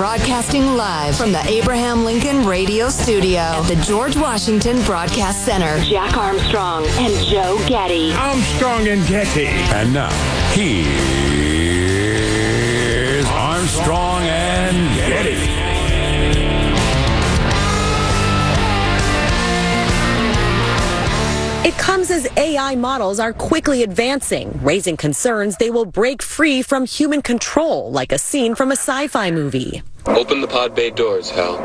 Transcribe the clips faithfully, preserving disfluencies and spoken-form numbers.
Broadcasting live from the Abraham Lincoln Radio Studio at the George Washington Broadcast Center. Jack Armstrong and Joe Getty. Armstrong and Getty. And now, here's Armstrong and Getty. It comes as A I models are quickly advancing, raising concerns they will break free from human control, like a scene from a sci-fi movie. Open the pod bay doors, Hal.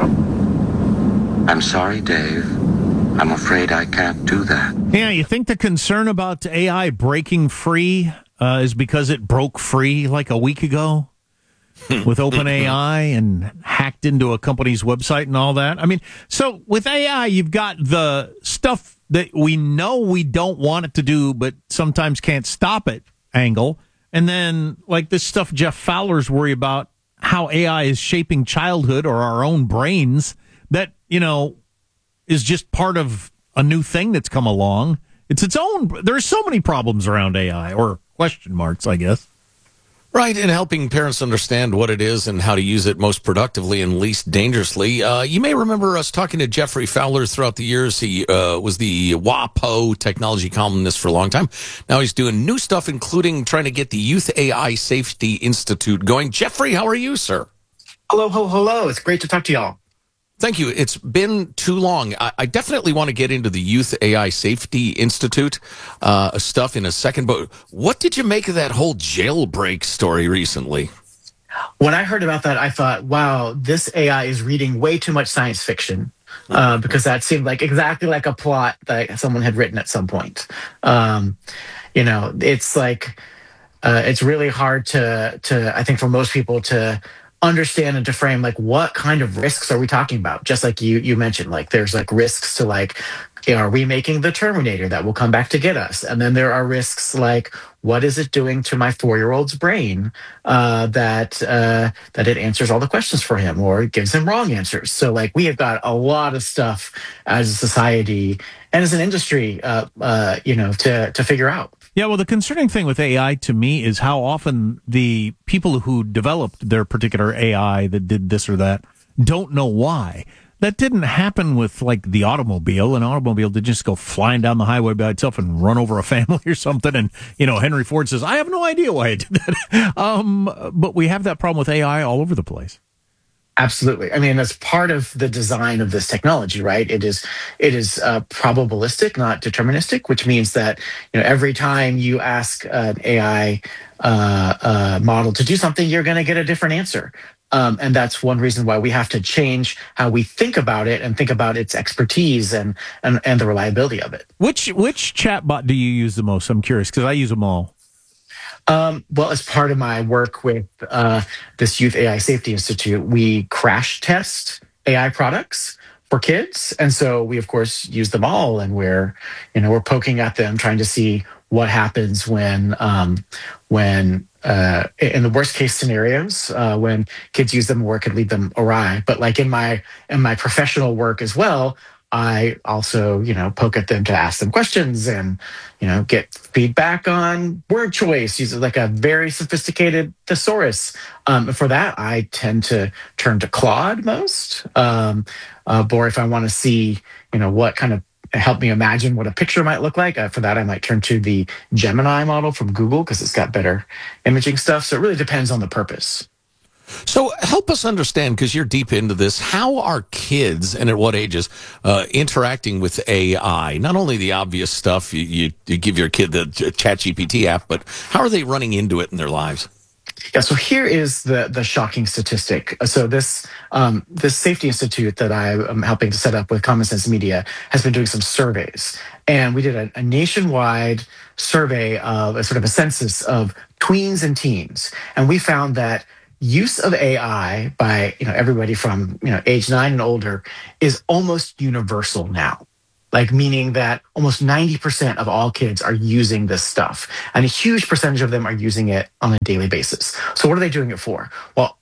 I'm sorry, Dave. I'm afraid I can't do that. Yeah, you think the concern about A I breaking free uh, is because it broke free like a week ago with OpenAI and hacked into a company's website and all that? I mean, so with A I, you've got the stuff that we know we don't want it to do, but sometimes can't stop it angle. And then, like this stuff Jeff Fowler's worried about, how A I is shaping childhood or our own brains that, you know, is just part of a new thing that's come along. It's its own. There's so many problems around A I, or question marks, I guess. Right, and helping parents understand what it is and how to use it most productively and least dangerously. Uh, you may remember us talking to Jeffrey Fowler throughout the years. He uh, was the WAPO technology columnist for a long time. Now he's doing new stuff, including trying to get the Youth A I Safety Institute going. Jeffrey, how are you, sir? Hello, hello, hello. It's great to talk to y'all. Thank you. It's been too long. I, I definitely want to get into the Youth A I Safety Institute uh, stuff in a second, but what did you make of that whole jailbreak story recently? When I heard about that, I thought, wow, this A I is reading way too much science fiction, uh, because that seemed like exactly like a plot that someone had written at some point. Um, you know, it's like, uh, it's really hard to, to, I think for most people to understand and to frame like what kind of risks are we talking about. Just like you you mentioned, like there's like risks to like, you know, are we making the Terminator that will come back to get us? And then there are risks like, what is it doing to my four-year-old's brain uh, that uh, that it answers all the questions for him or it gives him wrong answers? So like we have got a lot of stuff as a society and as an industry, uh, uh, you know, to to figure out. Yeah, well, the concerning thing with A I to me is how often the people who developed their particular A I that did this or that don't know why. That didn't happen with, like, the automobile. An automobile did just go flying down the highway by itself and run over a family or something. And, you know, Henry Ford says, I have no idea why I did that. um, but we have that problem with A I all over the place. Absolutely. I mean, that's part of the design of this technology, right? It is it is uh, probabilistic, not deterministic, which means that, you know, every time you ask an A I uh, uh, model to do something, you're going to get a different answer. Um, and that's one reason why we have to change how we think about it and think about its expertise and and, and the reliability of it. Which which chatbot do you use the most? I'm curious because I use them all. Um, well, as part of my work with uh, this Youth A I Safety Institute, we crash test A I products for kids, and so we, of course, use them all, and we're, you know, we're poking at them, trying to see what happens when, um, when uh, in the worst case scenarios, uh, when kids use them, where it could lead them awry. But like in my in my professional work as well, I also, you know, poke at them to ask them questions and, you know, get feedback on word choice. Use like a very sophisticated thesaurus. Um, for that, I tend to turn to Claude most. Um, uh, or if I want to see, you know, what kind of help me imagine what a picture might look like. Uh, for that, I might turn to the Gemini model from Google because it's got better imaging stuff. So it really depends on the purpose. So help us understand, because you're deep into this, how are kids and at what ages uh, interacting with A I? Not only the obvious stuff, you, you, you give your kid the ChatGPT app, but how are they running into it in their lives? Yeah, so here is the the shocking statistic. So this um, this safety institute that I am helping to set up with Common Sense Media has been doing some surveys, and we did a, a nationwide survey of a sort of a census of tweens and teens, and we found that use of A I by, you know, everybody from, you know, age nine and older is almost universal now. Like, meaning that almost ninety percent of all kids are using this stuff, and a huge percentage of them are using it on a daily basis. So what are they doing it for? Well,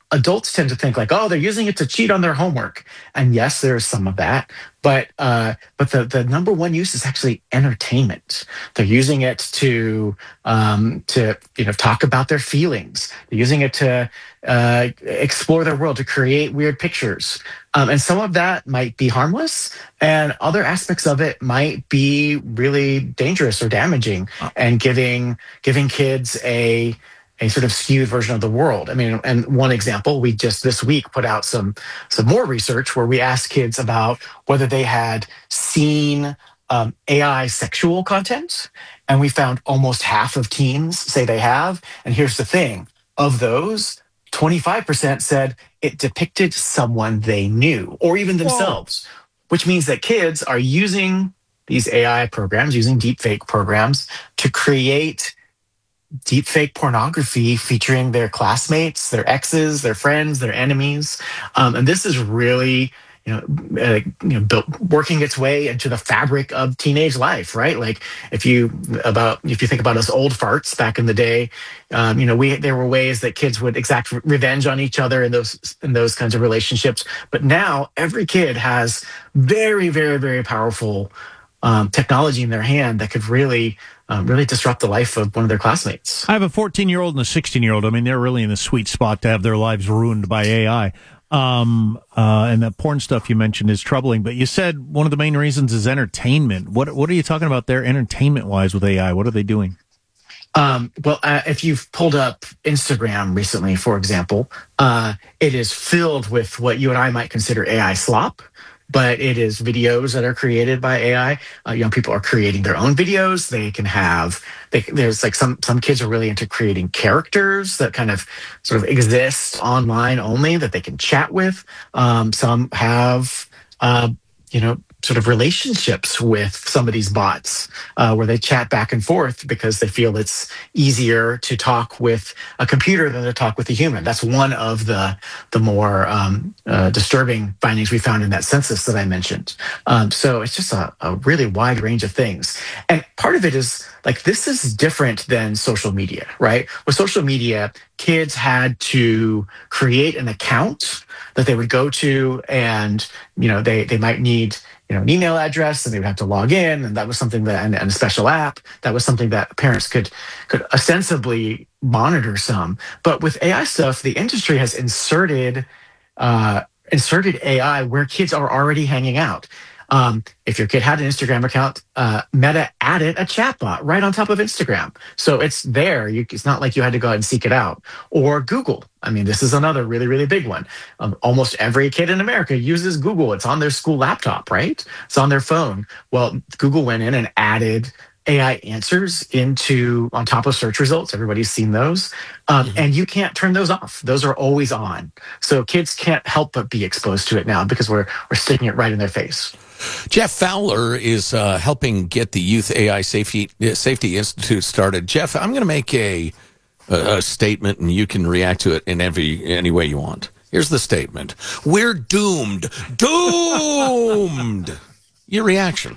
adults tend to think like, oh, they're using it to cheat on their homework. And yes, there is some of that. But uh, but the, the number one use is actually entertainment. They're using it to um, to you know talk about their feelings. They're using it to uh, explore their world, to create weird pictures. Um, and some of that might be harmless, and other aspects of it might be really dangerous or damaging, and giving giving kids a a sort of skewed version of the world. I mean, and one example, we just this week put out some some more research where we asked kids about whether they had seen um, A I sexual content, and we found almost half of teens say they have. And here's the thing: of those, twenty-five percent said it depicted someone they knew or even themselves, Whoa. Which means that kids are using these A I programs, using deepfake programs to create deepfake pornography featuring their classmates, their exes, their friends, their enemies. Um, and this is really, you know, uh, you know, built, working its way into the fabric of teenage life, right? Like if you about if you think about us old farts back in the day, um, you know, we there were ways that kids would exact revenge on each other in those in those kinds of relationships. But now every kid has very, very, very powerful um, technology in their hand that could really. Um, really disrupt the life of one of their classmates. I have a fourteen-year-old and a sixteen-year-old. I mean, they're really in the sweet spot to have their lives ruined by A I. Um, uh, and the porn stuff you mentioned is troubling. But you said one of the main reasons is entertainment. What What are you talking about there, entertainment-wise, with A I? What are they doing? Um, well, uh, if you've pulled up Instagram recently, for example, uh, it is filled with what you and I might consider A I slop. But it is videos that are created by A I. Uh, young people are creating their own videos. They can have, they, there's like some some kids are really into creating characters that kind of sort of exist online only that they can chat with. Um, some have, uh, you know, sort of relationships with some of these bots uh, where they chat back and forth because they feel it's easier to talk with a computer than to talk with a human. That's one of the the more um, uh, disturbing findings we found in that census that I mentioned. Um, so it's just a, a really wide range of things. And part of it is like, this is different than social media, right? With social media, kids had to create an account that they would go to, and, you know, they, they might need, you know, an email address, and they would have to log in, and that was something that, and, and a special app, that was something that parents could could ostensibly monitor some. But with A I stuff, the industry has inserted uh, inserted A I where kids are already hanging out. Um, if your kid had an Instagram account, uh, Meta added a chatbot right on top of Instagram. So it's there. You, it's not like you had to go out and seek it out. Or Google. I mean, this is another really, really big one. Um, almost every kid in America uses Google. It's on their school laptop, right? It's on their phone. Well, Google went in and added A I answers into on top of search results. Everybody's seen those. Um, mm-hmm. And you can't turn those off. Those are always on. So kids can't help but be exposed to it now because we're we're sticking it right in their face. Jeff Fowler is uh, helping get the Youth A I Safety Safety Institute started. Jeff, I'm going to make a, a a statement, and you can react to it in every any way you want. Here's the statement: we're doomed, doomed. Your reaction?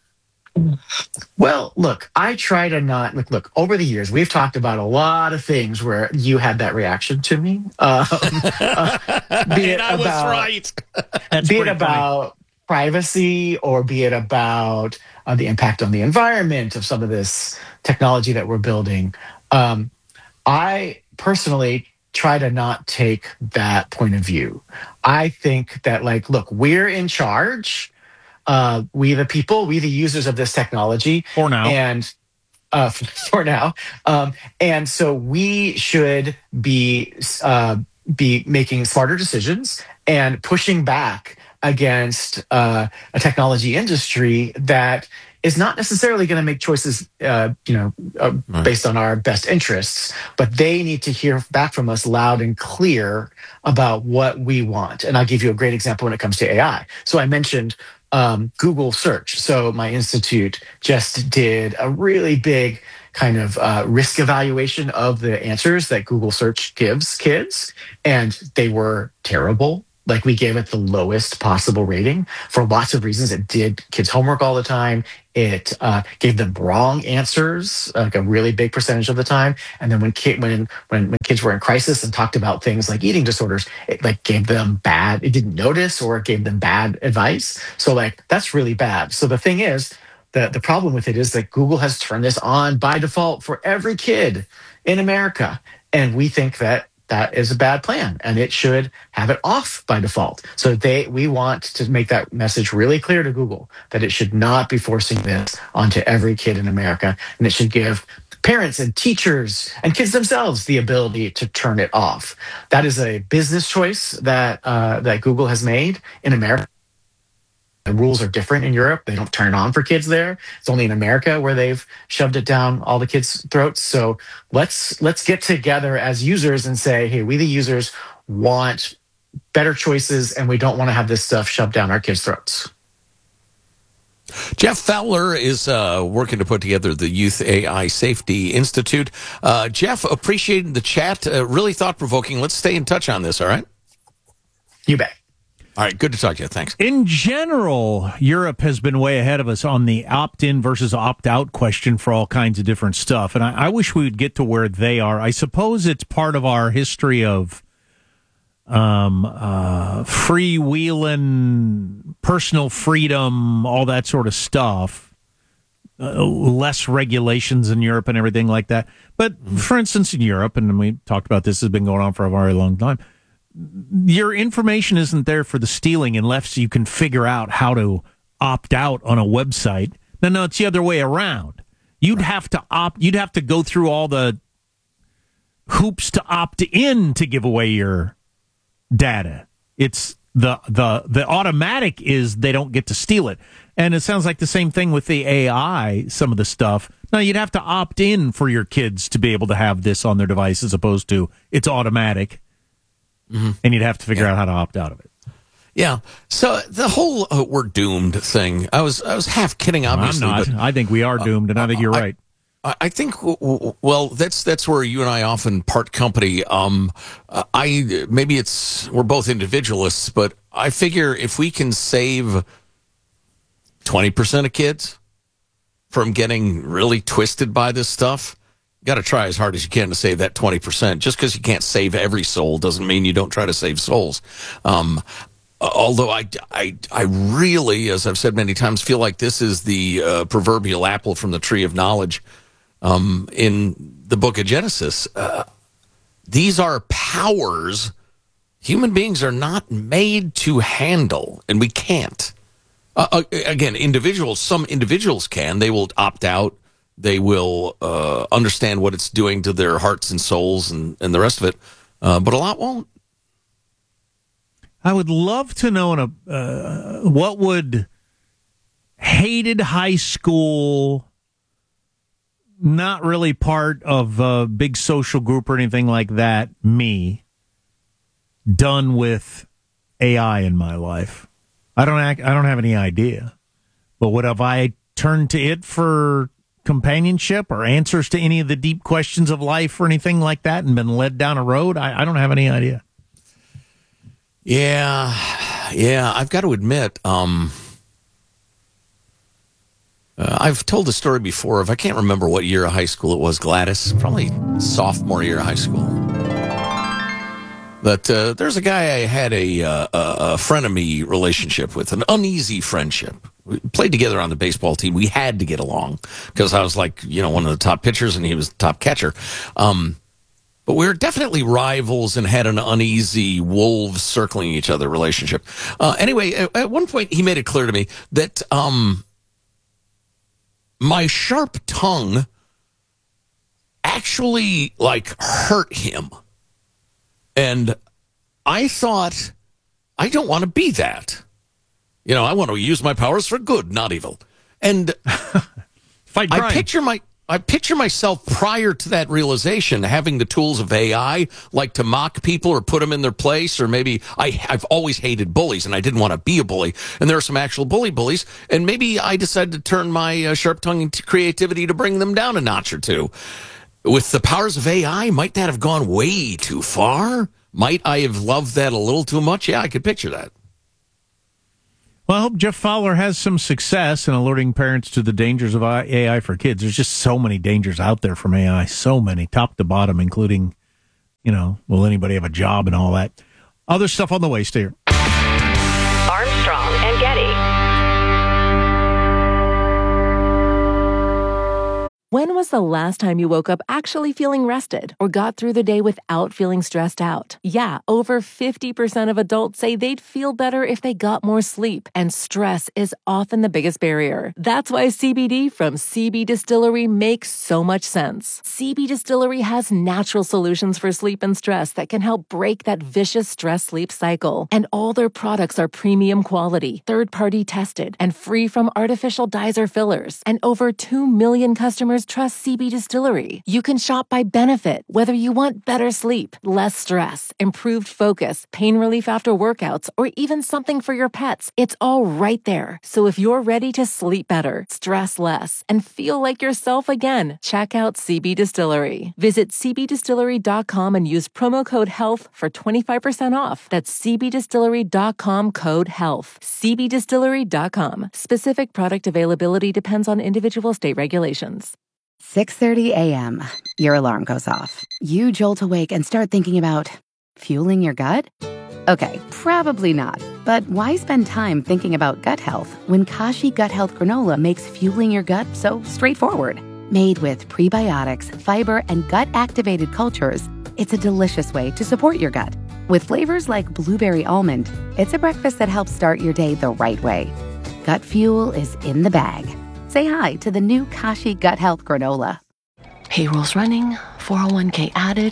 Well, look, I try to not look. Look, over the years, we've talked about a lot of things where you had that reaction to me. Um, uh, be it and I about, was right. be it about privacy, or be it about uh, the impact on the environment of some of this technology that we're building. Um, I personally try to not take that point of view. I think that, like, look, we're in charge. Uh, we the people, we the users of this technology. For now. And uh, for now. Um, and so we should be uh, be making smarter decisions and pushing back against uh, a technology industry that is not necessarily going to make choices, uh, you know, uh, right. based on our best interests, but they need to hear back from us loud and clear about what we want. And I'll give you a great example when it comes to A I. So I mentioned um, Google search. So my institute just did a really big kind of uh, risk evaluation of the answers that Google search gives kids, and they were terrible. Like we gave it the lowest possible rating for lots of reasons. It did kids' homework all the time. It uh, gave them wrong answers, like a really big percentage of the time. And then when kid, when when when kids were in crisis and talked about things like eating disorders, it like gave them bad. It didn't notice, or it gave them bad advice. So like that's really bad. So the thing is, the the problem with it is that Google has turned this on by default for every kid in America, and we think that that is a bad plan, and it should have it off by default. So they, we want to make that message really clear to Google that it should not be forcing this onto every kid in America, and it should give parents and teachers and kids themselves the ability to turn it off. That is a business choice that uh, that Google has made in America. The rules are different in Europe. They don't turn it on for kids there. It's only in America where they've shoved it down all the kids' throats. So let's let's get together as users and say, hey, we the users want better choices, and we don't want to have this stuff shoved down our kids' throats. Jeff Fowler is uh, working to put together the Youth A I Safety Institute. Uh, Jeff, appreciated the chat. Uh, really thought-provoking. Let's stay in touch on this, all right? You bet. All right, good to talk to you. Thanks. In general, Europe has been way ahead of us on the opt-in versus opt-out question for all kinds of different stuff. And I, I wish we would get to where they are. I suppose it's part of our history of um, uh, freewheeling, personal freedom, all that sort of stuff. Uh, less regulations in Europe and everything like that. But for instance, in Europe, and we talked about this, has been going on for a very long time, your information isn't there for the stealing unless you can figure out how to opt out on a website. No, no, it's the other way around. You'd have to opt. You'd have to go through all the hoops to opt in to give away your data. It's the the the automatic is they don't get to steal it, and it sounds like the same thing with the A I. Some of the stuff. Now you'd have to opt in for your kids to be able to have this on their device, as opposed to it's automatic. Mm-hmm. And you'd have to figure yeah. out how to opt out of it. Yeah. So the whole uh, "we're doomed" thing, I was I was half kidding, obviously. I'm not. But, I think we are doomed, and uh, I think you're I, right. I, I think. Well, that's that's where you and I often part company. Um, I maybe it's we're both individualists, but I figure if we can save twenty percent of kids from getting really twisted by this stuff, got to try as hard as you can to save that twenty percent. Just because you can't save every soul doesn't mean you don't try to save souls. Um, although I, I, I really, as I've said many times, feel like this is the uh, proverbial apple from the tree of knowledge um, in the book of Genesis. Uh, these are powers human beings are not made to handle, and we can't. Uh, again, individuals, some individuals can. They will opt out. They will uh, understand what it's doing to their hearts and souls and, and the rest of it, uh, but a lot won't. I would love to know in a, uh, what would hated high school, not really part of a big social group or anything like that, me, done with A I in my life. I don't act, I don't have any idea, but what have I turned to it for companionship or answers to any of the deep questions of life or anything like that and been led down a road? I, I don't have any idea. Yeah, yeah, I've got to admit, um, uh, I've told the story before of, I can't remember what year of high school it was, Gladys, probably sophomore year of high school. But uh, there's a guy I had a, uh, a frenemy relationship with, an uneasy friendship. We played together on the baseball team. We had to get along because I was like, you know, one of the top pitchers and he was the top catcher. Um, but we were definitely rivals and had an uneasy wolves circling each other relationship. Uh, anyway, at, at one point he made it clear to me that um, my sharp tongue actually like hurt him. And I thought, I don't want to be that. You know, I want to use my powers for good, not evil. And Fight I crime. picture my I picture myself prior to that realization having the tools of A I, like to mock people or put them in their place, or maybe I, I've always hated bullies and I didn't want to be a bully. And there are some actual bully bullies, and maybe I decided to turn my uh, sharp tongue and creativity to bring them down a notch or two. With the powers of A I, might that have gone way too far? Might I have loved that a little too much? Yeah, I could picture that. Well, I hope Jeff Fowler has some success in alerting parents to the dangers of A I for kids. There's just so many dangers out there from A I, so many, top to bottom, including, you know, will anybody have a job and all that. Other stuff on the way. Stay here. Armstrong and Getty. When was the last time you woke up actually feeling rested or got through the day without feeling stressed out? Yeah, over fifty percent of adults say they'd feel better if they got more sleep, and stress is often the biggest barrier. That's why C B D from C B Distillery makes so much sense. C B Distillery has natural solutions for sleep and stress that can help break that vicious stress-sleep cycle. And all their products are premium quality, third-party tested, and free from artificial dyes or fillers. And over two million customers trust C B Distillery. You can shop by benefit, whether you want better sleep, less stress, improved focus, pain relief after workouts, or even something for your pets. It's all right there. So if you're ready to sleep better, stress less, and feel like yourself again, check out C B Distillery. Visit c b distillery dot com and use promo code HEALTH for twenty-five percent off. That's c b distillery dot com code HEALTH. c b distillery dot com. Specific product availability depends on individual state regulations. six thirty a.m. Your alarm goes off. You jolt awake and start thinking about fueling your gut? Okay, probably not. But why spend time thinking about gut health when Kashi Gut Health Granola makes fueling your gut so straightforward? Made with prebiotics, fiber, and gut-activated cultures, it's a delicious way to support your gut. With flavors like blueberry almond, it's a breakfast that helps start your day the right way. Gut fuel is in the bag. Say hi to the new Kashi Gut Health Granola. Payroll's running, four oh one k added.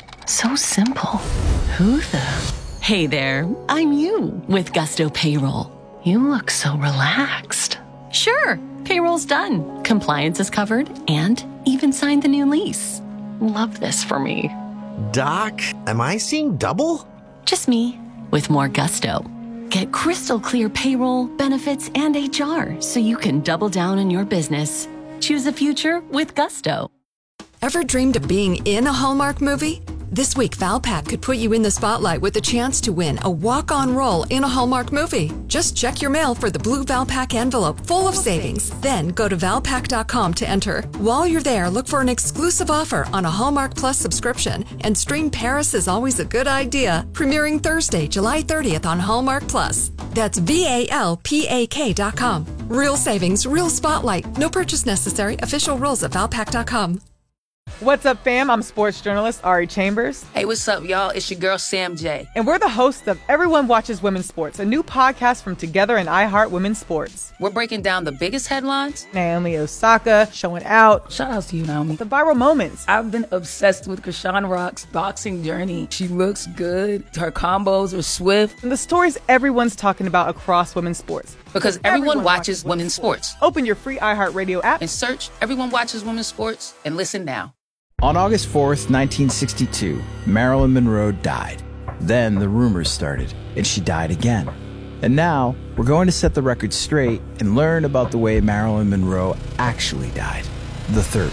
So simple. Who the? Hey there, I'm you with Gusto Payroll. You look so relaxed. Sure, payroll's done. Compliance is covered and even signed the new lease. Love this for me. Doc, am I seeing double? Just me with more gusto. Get crystal clear payroll, benefits, and H R so you can double down on your business. Choose a future with Gusto. Ever dreamed of being in a Hallmark movie? This week, Valpak could put you in the spotlight with a chance to win a walk-on role in a Hallmark movie. Just check your mail for the blue Valpak envelope full of savings. Then go to valpak dot com to enter. While you're there, look for an exclusive offer on a Hallmark Plus subscription and stream Paris is Always a Good Idea, premiering Thursday, July thirtieth on Hallmark Plus. That's V A L P A K dot com. Real savings, real spotlight. No purchase necessary. Official rules at valpak dot com. What's up, fam? I'm sports journalist Ari Chambers. Hey, what's up, y'all? It's your girl, Sam J. And we're the hosts of Everyone Watches Women's Sports, a new podcast from Together and iHeart Women's Sports. We're breaking down the biggest headlines. Naomi Osaka showing out. Shout out to you, Naomi. The viral moments. I've been obsessed with Krishan Rock's boxing journey. She looks good. Her combos are swift. And the stories everyone's talking about across women's sports. Because everyone, everyone watches, watches women's sports. sports. Open your free iHeartRadio app and search Everyone Watches Women's Sports and listen now. On August fourth, nineteen sixty-two, Marilyn Monroe died. Then the rumors started, and she died again. And now, we're going to set the record straight and learn about the way Marilyn Monroe actually died, the third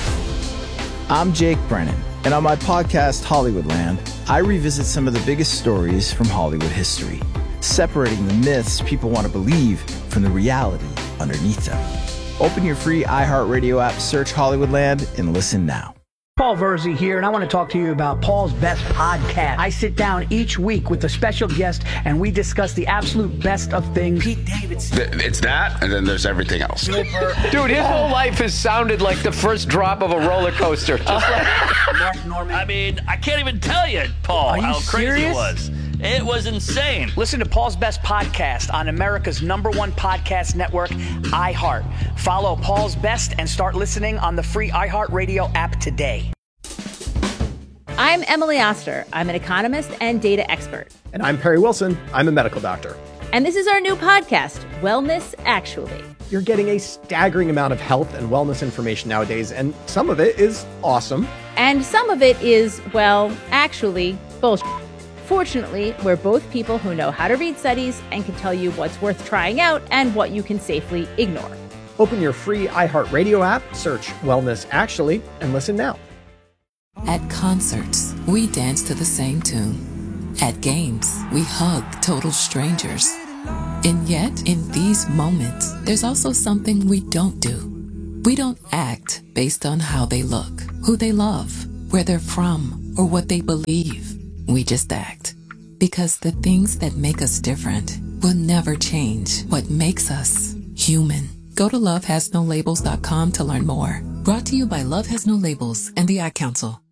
way. I'm Jake Brennan, and on my podcast, Hollywoodland, I revisit some of the biggest stories from Hollywood history, separating the myths people want to believe from the reality underneath them. Open your free iHeartRadio app, search Hollywoodland, and listen now. Paul Verzi here, and I want to talk to you about Paul's Best Podcast. I sit down each week with a special guest, and we discuss the absolute best of things. Pete Davidson. It's that, and then there's everything else. Dude, his whole life has sounded like the first drop of a roller coaster. Just like Mark Norman. I mean, I can't even tell you, Paul, Are you how crazy serious? it was. It was insane. Listen to Paul's Best Podcast on America's number one podcast network, iHeart. Follow Paul's Best and start listening on the free iHeartRadio app today. I'm Emily Oster. I'm an economist and data expert. And I'm Perry Wilson. I'm a medical doctor. And this is our new podcast, Wellness Actually. You're getting a staggering amount of health and wellness information nowadays, and some of it is awesome. And some of it is, well, actually, bullshit. Fortunately, we're both people who know how to read studies and can tell you what's worth trying out and what you can safely ignore. Open your free iHeartRadio app, search Wellness Actually, and listen now. At concerts, we dance to the same tune. At games, we hug total strangers. And yet, in these moments, there's also something we don't do. We don't act based on how they look, who they love, where they're from, or what they believe. We just act. Because the things that make us different will never change what makes us human. Go to love has no labels dot com to learn more. Brought to you by Love Has No Labels and the Ad Council.